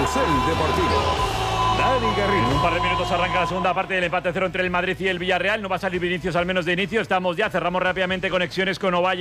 Carrusel Deportivo. Dani Garrido. En un par de minutos arranca la segunda parte del empate 0 entre el Madrid y el Villarreal. No va a salir Vinicius al menos de inicio. Estamos ya, cerramos rápidamente conexiones con Ovalle.